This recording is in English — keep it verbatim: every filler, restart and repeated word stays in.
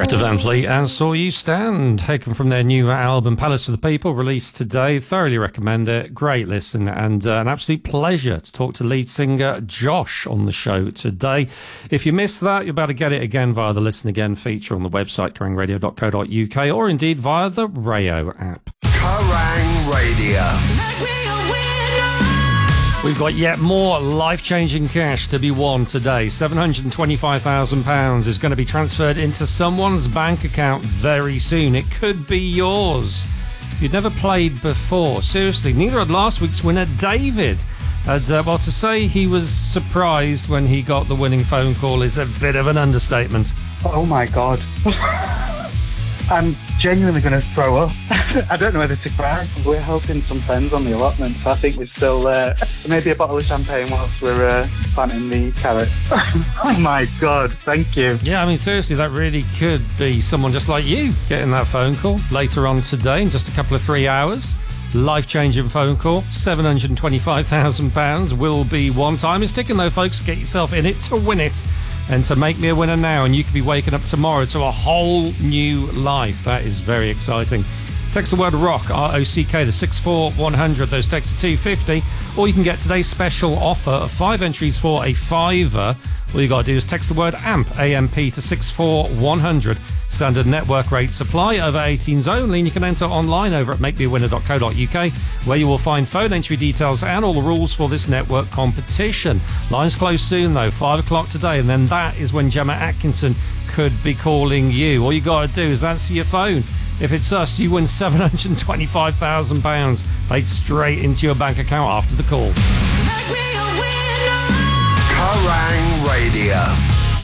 Greta Van Fleet and Saw You Stand, taken from their new album Palace for the People, released today. Thoroughly recommend it. Great listen, and uh, an absolute pleasure to talk to lead singer Josh on the show today. If you missed that, you're about to get it again via the Listen Again feature on the website kerrang radio dot co dot uk, or indeed via the Rayo app. Kerrang Radio. We've got yet more life-changing cash to be won today. seven hundred twenty-five thousand pounds is going to be transferred into someone's bank account very soon. It could be yours. You'd never played before. Seriously, neither had last week's winner, David. And, uh, well, to say he was surprised when he got the winning phone call is a bit of an understatement. Oh, my God. I'm genuinely going to throw up. I don't know whether to cry. We're helping some friends on the allotment, so I think we're still uh, maybe a bottle of champagne whilst we're uh, planting the carrots. Oh my God, thank you. Yeah, I mean, seriously, that really could be someone just like you getting that phone call later on today in just a couple of three hours. Life-changing phone call. seven hundred twenty-five thousand pounds will be one time. It's ticking though, folks. Get yourself in it to win it. And to make me a winner now, and you could be waking up tomorrow to a whole new life. That is very exciting. Text the word ROCK, R O C K, to six four one hundred. Those texts are two fifty. Or you can get today's special offer of five entries for a fiver. All you got to do is text the word AMP, A M P, to six four one hundred. Standard network rate supply, over eighteens only, and you can enter online over at make me a winner dot co dot uk, where you will find phone entry details and all the rules for this network competition. Lines close soon though, five o'clock today, and then that is when Gemma Atkinson could be calling you. All you got to do is answer your phone. If it's us, you win seven hundred twenty-five thousand pounds paid straight into your bank account after the call. Kerrang Radio.